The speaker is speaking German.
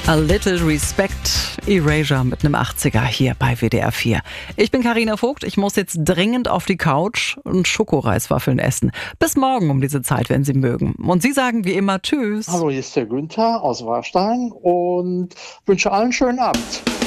A Little Respect, Erasure mit einem 80er hier bei WDR 4. Ich bin Carina Vogt, ich muss jetzt dringend auf die Couch und Schokoreiswaffeln essen. Bis morgen um diese Zeit, wenn Sie mögen. Und Sie sagen wie immer Tschüss. Hallo, hier ist der Günther aus Warstein und wünsche allen einen schönen Abend.